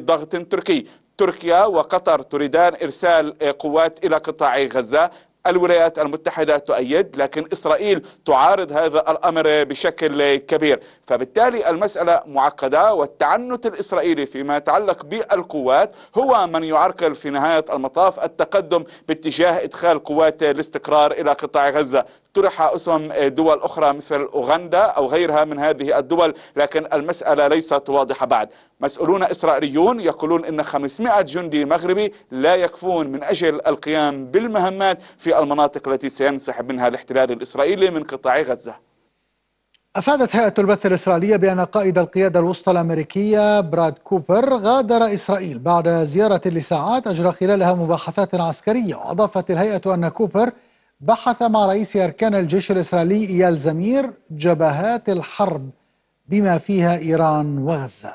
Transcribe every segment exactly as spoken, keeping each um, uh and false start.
ضغط تركي. تركيا وقطر تريدان إرسال قوات إلى قطاع غزة، الولايات المتحدة تؤيد، لكن إسرائيل تعارض هذا الأمر بشكل كبير. فبالتالي المسألة معقدة، والتعنت الإسرائيلي فيما يتعلق بالقوات هو من يعرقل في نهاية المطاف التقدم باتجاه إدخال قوات الاستقرار إلى قطاع غزة. طرح أسهم دول أخرى مثل أوغندا أو غيرها من هذه الدول، لكن المسألة ليست واضحة بعد. مسؤولون إسرائيليون يقولون إن خمسمائة جندي مغربي لا يكفون من أجل القيام بالمهمات في المناطق التي سينسحب منها الاحتلال الإسرائيلي من قطاع غزة. أفادت هيئة البث الإسرائيلية بأن قائد القيادة الوسطى الأمريكية براد كوبر غادر إسرائيل بعد زيارة لساعات أجرى خلالها مباحثات عسكرية. وأضافت الهيئة أن كوبر بحث مع رئيس أركان الجيش الإسرائيلي إيال زمير جبهات الحرب بما فيها إيران وغزة.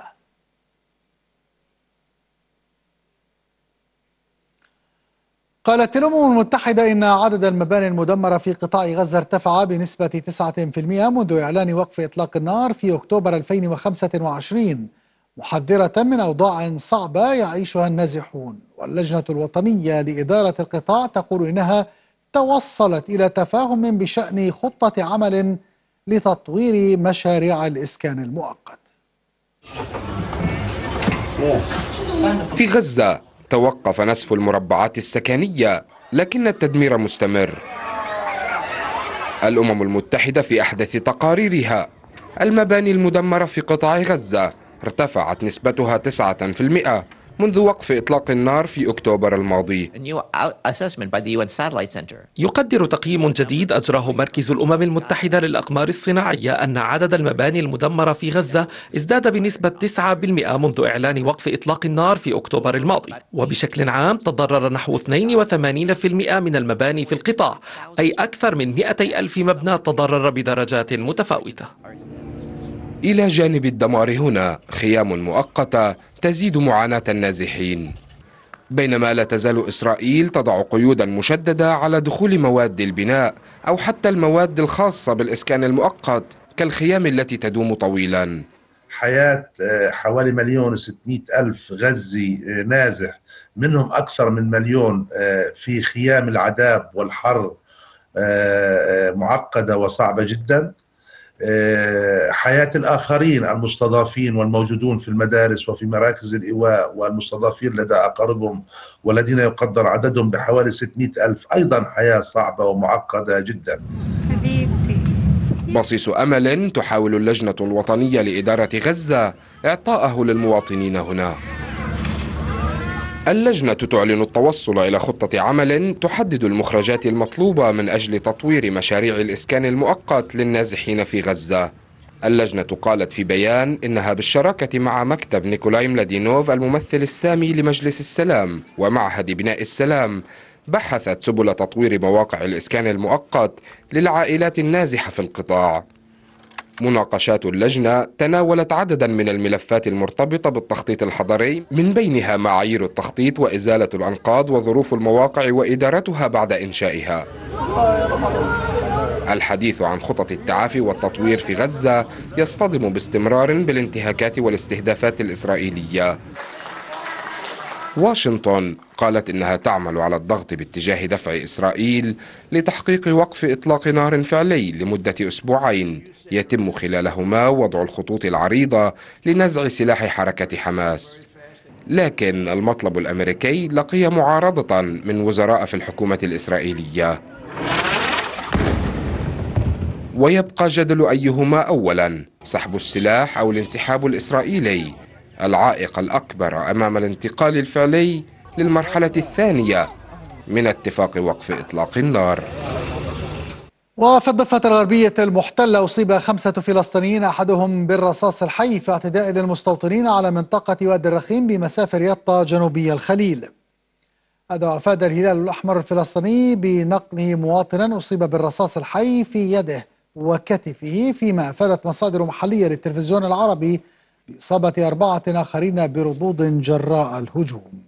قالت الأمم المتحدة إن عدد المباني المدمرة في قطاع غزة ارتفع بنسبة تسعة بالمئة منذ إعلان وقف إطلاق النار في أكتوبر ألفين وخمسة وعشرين، محذرة من أوضاع صعبة يعيشها النازحون. واللجنة الوطنية لإدارة القطاع تقول إنها توصلت إلى تفاهم بشأن خطة عمل لتطوير مشاريع الإسكان المؤقت. في غزة توقف نسف المربعات السكنية، لكن التدمير مستمر. الأمم المتحدة في أحدث تقاريرها المباني المدمرة في قطاع غزة ارتفعت نسبتها تسعة بالمئة منذ وقف إطلاق النار في أكتوبر الماضي. يقدر تقييم جديد أجراه مركز الأمم المتحدة للأقمار الصناعية أن عدد المباني المدمرة في غزة ازداد بنسبة تسعة بالمئة منذ إعلان وقف إطلاق النار في أكتوبر الماضي. وبشكل عام تضرر نحو اثنين وثمانين بالمئة من المباني في القطاع، أي أكثر من مئتي ألف مبنى تضرر بدرجات متفاوتة. إلى جانب الدمار هنا خيام مؤقتة تزيد معاناة النازحين، بينما لا تزال إسرائيل تضع قيودا مشددة على دخول مواد البناء أو حتى المواد الخاصة بالإسكان المؤقت كالخيام التي تدوم طويلا. حياة حوالي مليون وستمائة ألف غزي نازح، منهم أكثر من مليون في خيام العذاب والحر معقدة وصعبة جدا. حياة الآخرين المستضافين والموجودون في المدارس وفي مراكز الإيواء والمستضافين لدى أقاربهم والذين يقدر عددهم بحوالي ستمائة ألف، أيضا حياة صعبة ومعقدة جدا. بصيص أمل تحاول اللجنة الوطنية لإدارة غزة إعطاءه للمواطنين هنا. اللجنة تعلن التوصل إلى خطة عمل تحدد المخرجات المطلوبة من أجل تطوير مشاريع الإسكان المؤقت للنازحين في غزة. اللجنة قالت في بيان إنها بالشراكة مع مكتب نيكولاي ملادينوف الممثل السامي لمجلس السلام ومعهد بناء السلام بحثت سبل تطوير مواقع الإسكان المؤقت للعائلات النازحة في القطاع. مناقشات اللجنة تناولت عددا من الملفات المرتبطة بالتخطيط الحضري، من بينها معايير التخطيط وإزالة الأنقاض وظروف المواقع وإدارتها بعد إنشائها. الحديث عن خطط التعافي والتطوير في غزة يصطدم باستمرار بالانتهاكات والاستهدافات الإسرائيلية. واشنطن قالت إنها تعمل على الضغط باتجاه دفع إسرائيل لتحقيق وقف إطلاق نار فعلي لمدة أسبوعين يتم خلالهما وضع الخطوط العريضة لنزع سلاح حركة حماس. لكن المطلب الأمريكي لقي معارضة من وزراء في الحكومة الإسرائيلية. ويبقى جدل أيهما أولا، سحب السلاح أو الانسحاب الإسرائيلي، العائق الأكبر أمام الانتقال الفعلي للمرحلة الثانية من اتفاق وقف إطلاق النار. وفي الضفة الغربية المحتلة أصيب خمسة فلسطينيين أحدهم بالرصاص الحي في اعتداء للمستوطنين على منطقة وادي الرخيم بمسافة يطا جنوبي الخليل. هذا أفاد الهلال الأحمر الفلسطيني بنقله مواطنا أصيب بالرصاص الحي في يده وكتفه، فيما أفادت مصادر محلية للتلفزيون العربي بإصابة أربعة آخرين بردود جراء الهجوم.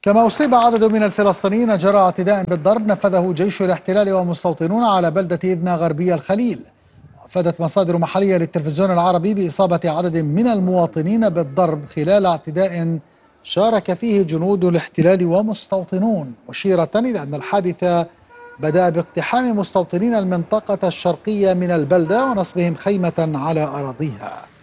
كما أصيب عدد من الفلسطينيين جراء اعتداء بالضرب نفذه جيش الاحتلال ومستوطنون على بلدة إذنا غربية الخليل. أفادت مصادر محلية للتلفزيون العربي بإصابة عدد من المواطنين بالضرب خلال اعتداء شارك فيه جنود الاحتلال ومستوطنون، مشيرة إلى أن الحادث بدأ باقتحام مستوطنين المنطقة الشرقية من البلدة ونصبهم خيمة على أراضيها.